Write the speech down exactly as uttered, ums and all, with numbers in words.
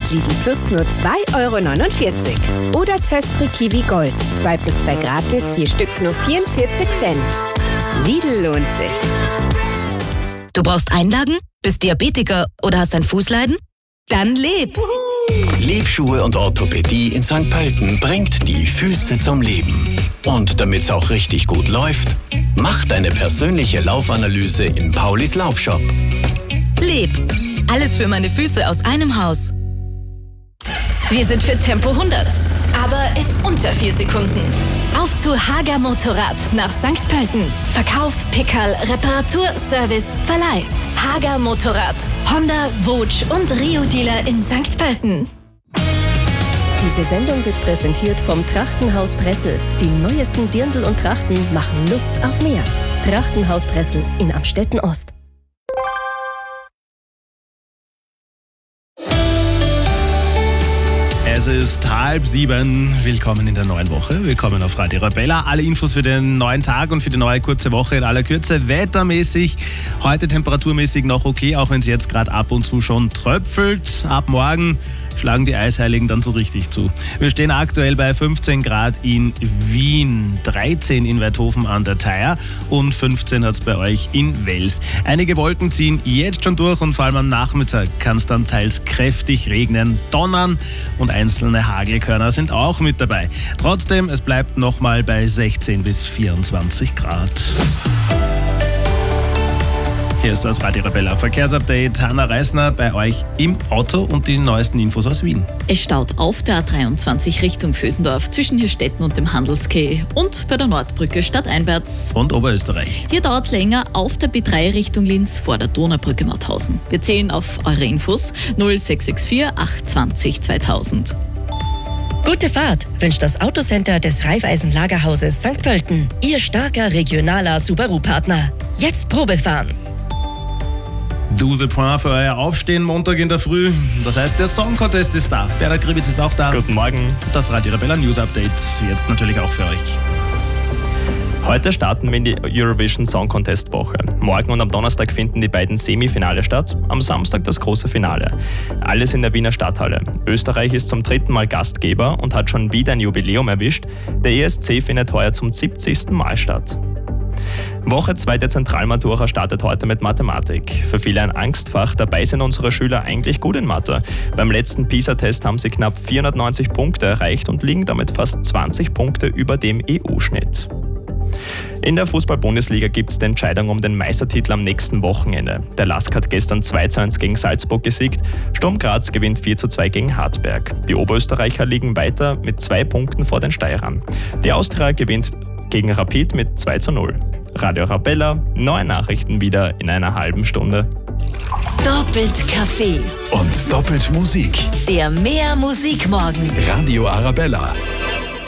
Lidl Plus nur zwei Euro neunundvierzig. Oder Zestri Kiwi Gold. zwei plus zwei gratis, je Stück nur vierundvierzig Cent. Lidl lohnt sich. Du brauchst Einlagen? Bist Diabetiker oder hast ein Fußleiden? Dann leb! Lebschuhe und Orthopädie in Sankt Pölten bringt die Füße zum Leben. Und damit's auch richtig gut läuft, mach deine persönliche Laufanalyse in Paulis Laufshop. Leb! Alles für meine Füße aus einem Haus. Wir sind für Tempo hundert, aber in unter vier Sekunden. Auf zu Hager Motorrad nach Sankt Pölten. Verkauf, Pickerl, Reparatur, Service, Verleih. Hager Motorrad. Honda, Vogue und Rio-Dealer in Sankt Pölten. Diese Sendung wird präsentiert vom Trachtenhaus Bressel. Die neuesten Dirndl und Trachten machen Lust auf mehr. Trachtenhaus Bressel in Amstetten Ost. Es ist halb sieben. Willkommen in der neuen Woche. Willkommen auf Radio Arabella. Alle Infos für den neuen Tag und für die neue kurze Woche in aller Kürze. Wettermäßig, heute temperaturmäßig noch okay, auch wenn es jetzt gerade ab und zu schon tröpfelt. Ab morgen schlagen die Eisheiligen dann so richtig zu. Wir stehen aktuell bei fünfzehn Grad in Wien, dreizehn in Weidhofen an der Theier und fünfzehn hat es bei euch in Wels. Einige Wolken ziehen jetzt schon durch und vor allem am Nachmittag kann es dann teils kräftig regnen, donnern und einzelne Hagelkörner sind auch mit dabei. Trotzdem, es bleibt nochmal bei sechzehn bis vierundzwanzig Grad. Hier ist das Radio Arabella Verkehrsupdate. Hanna Reisner bei euch im Auto und die neuesten Infos aus Wien. Es staut auf der A dreiundzwanzig Richtung Vösendorf zwischen Hirstetten und dem Handelskeh und bei der Nordbrücke stadteinwärts. Und Oberösterreich. Hier dauert es länger auf der B drei Richtung Linz vor der Donaubrücke Mauthausen. Wir zählen auf eure Infos null sechs sechs vier acht zwanzig zweitausend. Gute Fahrt wünscht das Autocenter des Raiffeisen Lagerhauses Sankt Pölten. Ihr starker regionaler Subaru-Partner. Jetzt Probe fahren. douze Points für euer Aufstehen Montag in der Früh. Das heißt, der Song Contest ist da. Berda Kribitz ist auch da. Guten Morgen. Das Radio Arabella News Update. Jetzt natürlich auch für euch. Heute starten wir in die Eurovision Song Contest Woche. Morgen und am Donnerstag finden die beiden Semifinale statt, am Samstag das große Finale. Alles in der Wiener Stadthalle. Österreich ist zum dritten Mal Gastgeber und hat schon wieder ein Jubiläum erwischt. Der E S C findet heuer zum siebzigsten Mal statt. Woche zwei der Zentralmatura startet heute mit Mathematik. Für viele ein Angstfach, dabei sind unsere Schüler eigentlich gut in Mathe. Beim letzten PISA-Test haben sie knapp vierhundertneunzig Punkte erreicht und liegen damit fast zwanzig Punkte über dem E U-Schnitt. In der Fußball-Bundesliga gibt es die Entscheidung um den Meistertitel am nächsten Wochenende. Der Lask hat gestern zwei zu eins gegen Salzburg gesiegt, Sturm Graz gewinnt vier zu zwei gegen Hartberg. Die Oberösterreicher liegen weiter mit zwei Punkten vor den Steirern. Die Austria gewinnt gegen Rapid mit zwei zu null. Radio Arabella, neue Nachrichten wieder in einer halben Stunde. Doppelt Kaffee Und doppelt Musik. Der Mehr Musikmorgen. Radio Arabella.